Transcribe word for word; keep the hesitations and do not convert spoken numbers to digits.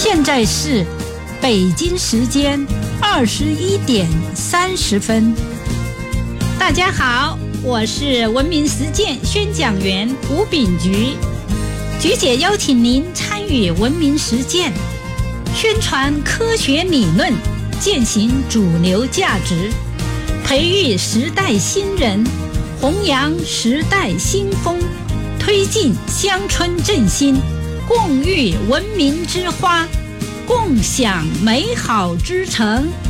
现在是北京时间二十一点三十分。大家好，我是文明实践宣讲员吴炳菊。菊姐邀请您参与文明实践，宣传科学理论，践行主流价值，培育时代新人，弘扬时代新风，推进乡村振兴，共育文明之花，共享美好之城。